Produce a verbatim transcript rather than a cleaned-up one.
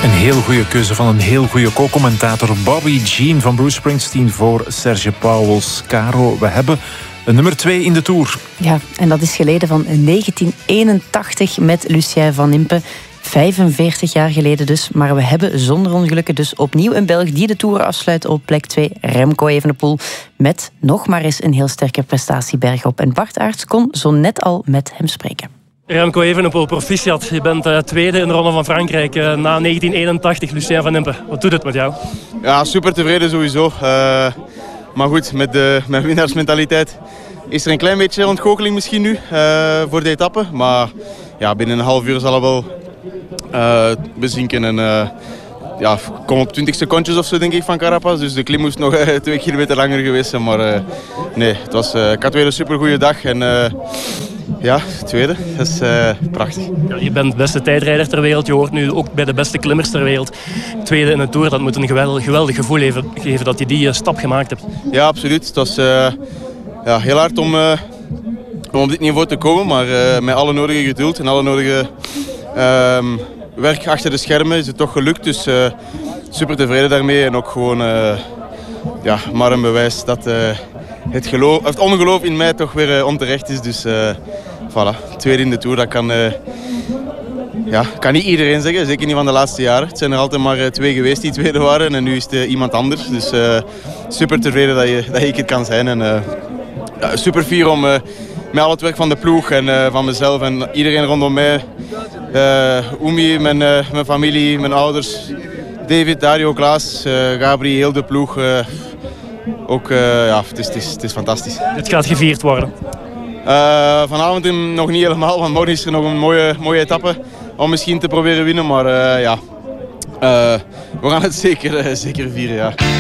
Een heel goede keuze van een heel goede co-commentator. Bobby Jean van Bruce Springsteen voor Serge Pauwels. Caro, we hebben een nummer twee in de Tour. Ja, en dat is geleden van negentien eenentachtig met Lucien Van Impe. vijfenveertig jaar geleden dus. Maar we hebben zonder ongelukken dus opnieuw een Belg die de Tour afsluit op plek twee. Remco Evenepoel met nog maar eens een heel sterke prestatie bergop. En Bart Aerts kon zo net al met hem spreken. Remco Evenepoel, proficiat. Je bent uh, tweede in de Ronde van Frankrijk uh, na negentien eenentachtig. Lucien Van Impe, wat doet het met jou? Ja, super tevreden sowieso. Uh, maar goed, met de met winnaarsmentaliteit is er een klein beetje ontgoocheling misschien nu uh, voor de etappe. Maar ja, binnen een half uur zal het wel uh, bezinken. En, uh, ja, ik kom op twintig secondjes of zo denk ik van Carapaz. Dus de klim moest nog uh, twee kilometer langer geweest zijn. Maar uh, nee, het was, uh, ik had weer een super goede dag. En, uh, Ja, tweede. Dat is uh, prachtig. Ja, je bent de beste tijdrijder ter wereld. Je hoort nu ook bij de beste klimmers ter wereld. Tweede in een Tour, dat moet een geweldig, geweldig gevoel even geven dat je die uh, stap gemaakt hebt. Ja, absoluut. Het was uh, ja, heel hard om, uh, om op dit niveau te komen. Maar uh, met alle nodige geduld en alle nodige uh, werk achter de schermen is het toch gelukt. Dus uh, super tevreden daarmee. En ook gewoon uh, ja, maar een bewijs dat... Uh, Het, geloof, het ongeloof in mij toch weer uh, onterecht is. Dus uh, voilà, tweede in de Tour, dat kan, uh, ja, kan niet iedereen zeggen. Zeker niet van de laatste jaren. Het zijn er altijd maar uh, twee geweest die tweede waren. En nu is het uh, iemand anders. Dus uh, super tevreden dat, je, dat ik het kan zijn. En uh, ja, super fier om uh, met al het werk van de ploeg en uh, van mezelf en iedereen rondom mij. Uh, Oemi, mijn, uh, mijn familie, mijn ouders. David, Dario, Klaas, uh, Gabri, heel de ploeg. Uh, Ook, uh, ja, het is, het, is, het is fantastisch. Het gaat gevierd worden? Uh, vanavond nog niet helemaal, want morgen is er nog een mooie, mooie etappe om misschien te proberen winnen. Maar uh, ja, uh, we gaan het zeker, uh, zeker vieren, ja.